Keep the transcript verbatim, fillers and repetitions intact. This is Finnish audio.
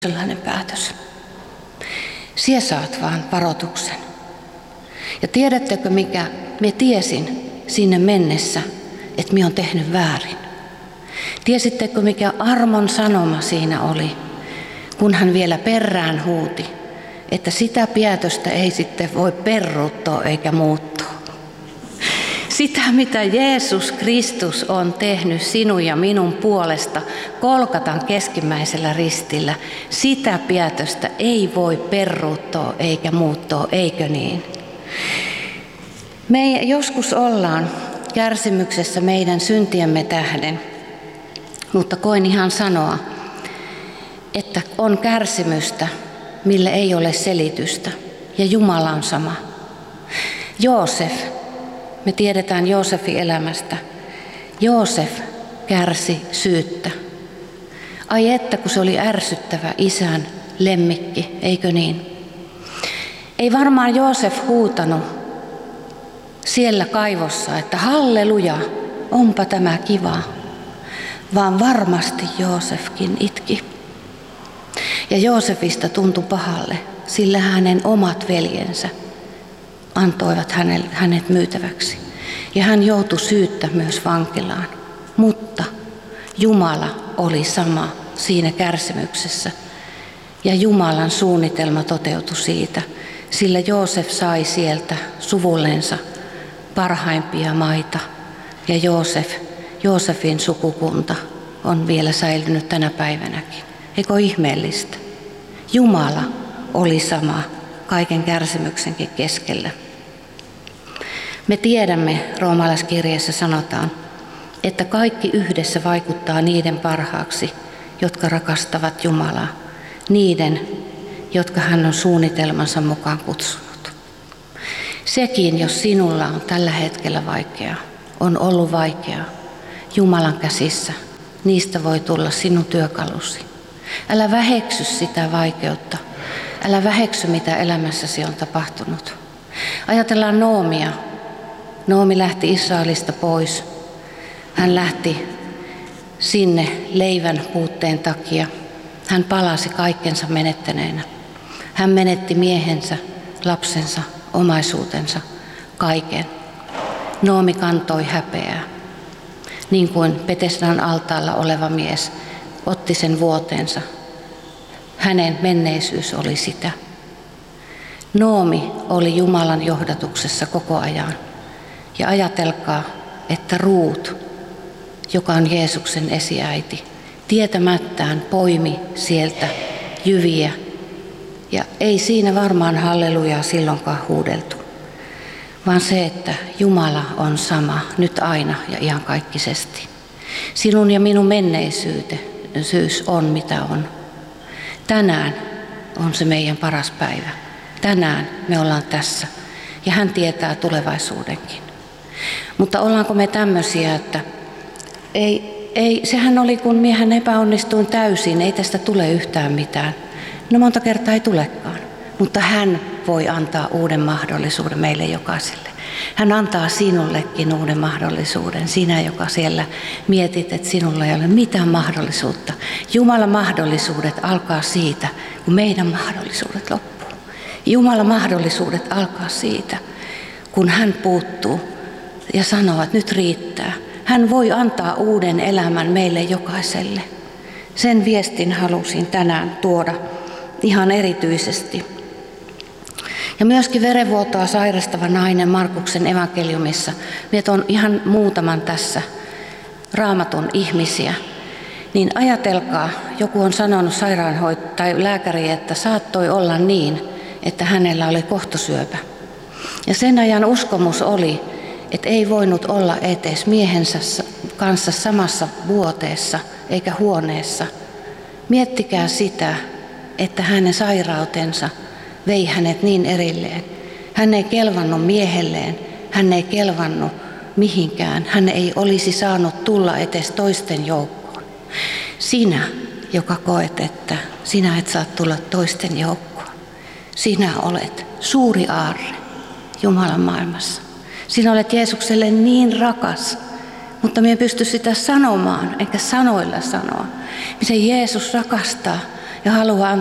sellainen päätös. Sinä saat vaan varoituksen. Ja tiedättekö mikä, minä tiesin sinne mennessä, että minä olen tehnyt väärin. Tiesittekö mikä armon sanoma siinä oli, kun hän vielä perään huuti, että sitä päätöstä ei sitten voi peruuttaa eikä muuttaa. Sitä, mitä Jeesus Kristus on tehnyt sinun ja minun puolesta Golgatan keskimmäisellä ristillä, sitä päätöstä ei voi peruuttaa eikä muuttaa, eikö niin? Me joskus ollaan kärsimyksessä meidän syntiemme tähden, mutta koin ihan sanoa, että on kärsimystä, mille ei ole selitystä, ja Jumala on sama. Joosef, me tiedetään Joosefin elämästä. Joosef kärsi syyttä. Ai että, kun se oli ärsyttävä isän lemmikki, eikö niin? Ei varmaan Joosef huutanut siellä kaivossa, että halleluja, onpa tämä kiva, vaan varmasti Joosefkin itki. Ja Joosefista tuntui pahalle, sillä hänen omat veljensä antoivat hänet myytäväksi. Ja hän joutui syyttä myös vankilaan. Mutta Jumala oli sama siinä kärsimyksessä. Ja Jumalan suunnitelma toteutui siitä, sillä Joosef sai sieltä suvullensa parhaimpia maita. Ja Joosef, Joosefin sukukunta on vielä säilynyt tänä päivänäkin. Eikö ihmeellistä? Jumala oli sama kaiken kärsimyksenkin keskellä. Me tiedämme, roomalaiskirjeessä sanotaan, että kaikki yhdessä vaikuttaa niiden parhaaksi, jotka rakastavat Jumalaa, niiden, jotka hän on suunnitelmansa mukaan kutsunut. Sekin, jos sinulla on tällä hetkellä vaikeaa, on ollut vaikeaa, Jumalan käsissä, niistä voi tulla sinun työkalusi. Älä väheksy sitä vaikeutta. Älä väheksy, mitä elämässäsi on tapahtunut. Ajatellaan Noomia. Noomi lähti Israelista pois. Hän lähti sinne leivän puutteen takia. Hän palasi kaikkensa menettäneenä. Hän menetti miehensä, lapsensa, omaisuutensa, kaiken. Noomi kantoi häpeää, niin kuin Betesdan altaalla oleva mies otti sen vuoteensa. Hänen menneisyys oli sitä. Noomi oli Jumalan johdatuksessa koko ajan. Ja ajatelkaa, että Ruut, joka on Jeesuksen esiäiti, tietämättään poimi sieltä jyviä. Ja ei siinä varmaan hallelujaa silloinkaan huudeltu, vaan se, että Jumala on sama nyt aina ja iankaikkisesti. Sinun ja minun menneisyys on mitä on. Tänään on se meidän paras päivä. Tänään me ollaan tässä ja hän tietää tulevaisuudenkin. Mutta ollaanko me tämmöisiä, että ei, ei, sehän oli kun miehän epäonnistuin täysin, ei tästä tule yhtään mitään. No monta kertaa ei tulekaan, mutta hän voi antaa uuden mahdollisuuden meille jokaiselle. Hän antaa sinullekin uuden mahdollisuuden. Sinä, joka siellä mietit, että sinulla ei ole mitään mahdollisuutta. Jumalan mahdollisuudet alkaa siitä, kun meidän mahdollisuudet loppuu. Jumalan mahdollisuudet alkaa siitä, kun hän puuttuu ja sanoo, että nyt riittää. Hän voi antaa uuden elämän meille jokaiselle. Sen viestin halusin tänään tuoda ihan erityisesti. Ja myöskin verenvuotoa sairastava nainen Markuksen evankeliumissa, minä on ihan muutaman tässä Raamatun ihmisiä, niin ajatelkaa, joku on sanonut sairaanhoitaja tai lääkäri, että saattoi olla niin, että hänellä oli kohtosyöpä. Ja sen ajan uskomus oli, että ei voinut olla edes miehensä kanssa samassa vuoteessa eikä huoneessa. Miettikää sitä, että hänen sairautensa vei hänet niin erilleen. Hän ei kelvannut miehelleen, hän ei kelvannut mihinkään. Hän ei olisi saanut tulla edes toisten joukkoon. Sinä, joka koet, että sinä et saa tulla toisten joukkoon. Sinä olet suuri aarre Jumalan maailmassa. Sinä olet Jeesukselle niin rakas, mutta minä en pysty sitä sanomaan, enkä sanoilla sanoa. Miten Jeesus rakastaa ja haluaa